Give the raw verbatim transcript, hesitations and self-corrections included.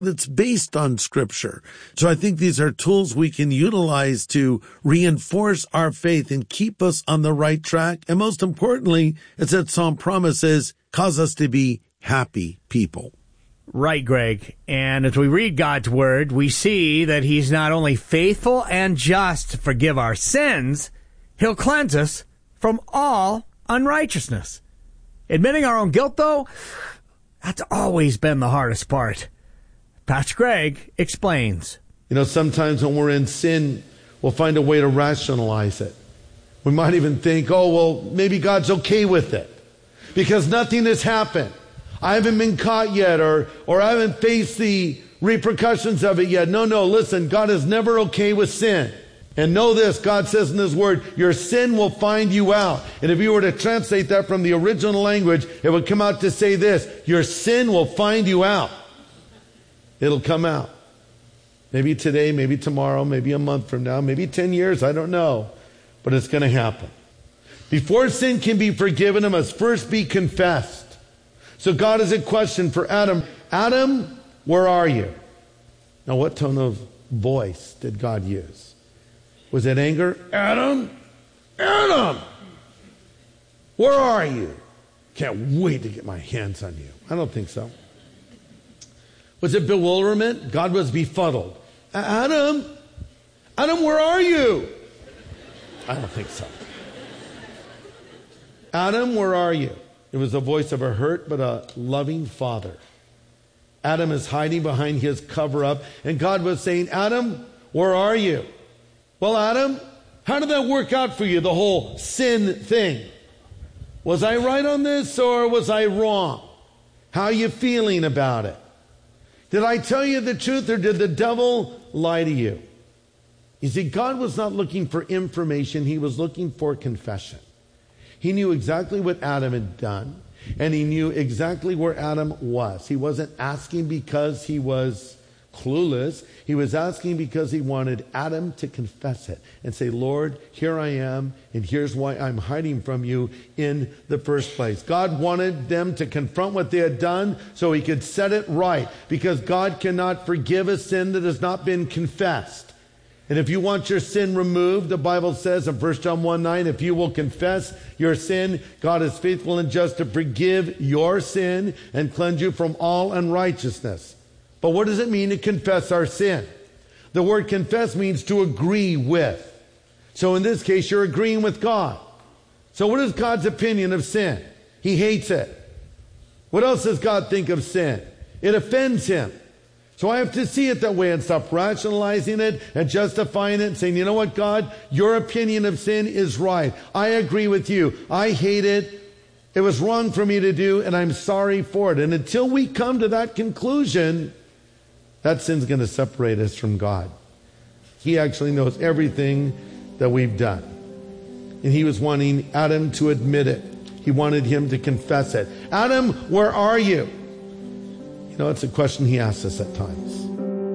that's based on Scripture. So I think these are tools we can utilize to reinforce our faith and keep us on the right track. And most importantly, as that psalm promises, cause us to be happy people. Right, Greg. And as we read God's word, we see that he's not only faithful and just to forgive our sins, he'll cleanse us from all unrighteousness. Admitting our own guilt, though, that's always been the hardest part. Pastor Greg explains. You know, sometimes when we're in sin, we'll find a way to rationalize it. We might even think, oh, well, maybe God's okay with it because nothing has happened. I haven't been caught yet, or or I haven't faced the repercussions of it yet. No, no, listen, God is never okay with sin. And know this, God says in his word, your sin will find you out. And if you were to translate that from the original language, it would come out to say this, your sin will find you out. It'll come out. Maybe today, maybe tomorrow, maybe a month from now, maybe ten years, I don't know. But it's going to happen. Before sin can be forgiven, it must first be confessed. So God has a question for Adam. Adam, where are you? Now, what tone of voice did God use? Was it anger? Adam? Adam! Where are you? Can't wait to get my hands on you. I don't think so. Was it bewilderment? God was befuddled. Adam? Adam, where are you? I don't think so. Adam, where are you? It was the voice of a hurt but a loving father. Adam is hiding behind his cover-up, and God was saying, Adam, where are you? Well, Adam, how did that work out for you, the whole sin thing? Was I right on this or was I wrong? How are you feeling about it? Did I tell you the truth or did the devil lie to you? You see, God was not looking for information. He was looking for confession. He knew exactly what Adam had done, and he knew exactly where Adam was. He wasn't asking because he was clueless. He was asking because he wanted Adam to confess it and say, Lord, here I am, and here's why I'm hiding from you in the first place. God wanted them to confront what they had done so he could set it right, because God cannot forgive a sin that has not been confessed. And if you want your sin removed, the Bible says in First John one nine, if you will confess your sin, God is faithful and just to forgive your sin and cleanse you from all unrighteousness. But what does it mean to confess our sin? The word confess means to agree with. So in this case, you're agreeing with God. So what is God's opinion of sin? He hates it. What else does God think of sin? It offends him. So I have to see it that way and stop rationalizing it and justifying it and saying, you know what, God, your opinion of sin is right. I agree with you. I hate it. It was wrong for me to do, and I'm sorry for it. And until we come to that conclusion, that sin's going to separate us from God. He actually knows everything that we've done. And he was wanting Adam to admit it. He wanted him to confess it. Adam, where are you? You know, it's a question he asks us at times.